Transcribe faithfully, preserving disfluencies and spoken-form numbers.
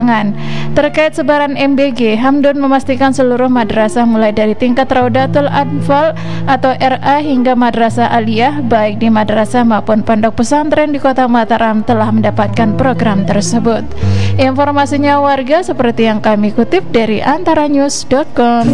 Terkait sebaran M B G, Hamdun memastikan seluruh madrasah mulai dari tingkat Raudatul Atfal atau R A hingga Madrasah Aliyah baik di madrasah maupun pondok pesantren di Kota Mataram telah mendapatkan program tersebut. Informasinya warga seperti yang kami kutip dari antaranews dot com.